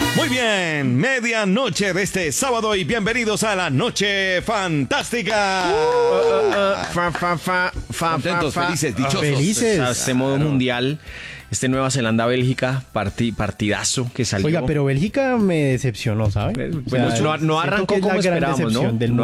Muy bien, medianoche de este sábado y bienvenidos a la Noche Fantástica. Contentos, felices, dichosos. Felices. Este modo mundial, este Nueva Zelanda-Bélgica, partidazo que salió. Oiga, pero Bélgica me decepcionó, ¿sabe? Bueno, no arrancó como esperábamos, ¿no? Del